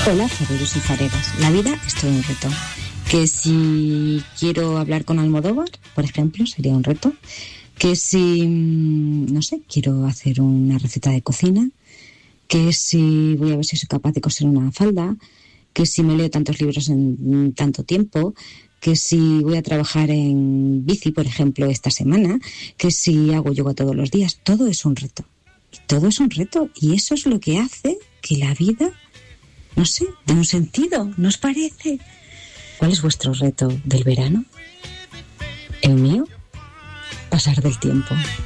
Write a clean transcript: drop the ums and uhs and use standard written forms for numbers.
Hola, fareros y fareras. La vida es todo un reto. Que si quiero hablar con Almodóvar, por ejemplo, sería un reto. Que si, no sé, quiero hacer una receta de cocina. Que si voy a ver si soy capaz de coser una falda. Que si me leo tantos libros en tanto tiempo. Que si voy a trabajar en bici, por ejemplo, esta semana. Que si hago yoga todos los días. Todo es un reto. Todo es un reto. Y eso es lo que hace que la vida, no sé, de un sentido, ¿no os parece? ¿Cuál es vuestro reto del verano? El mío, pasar del tiempo.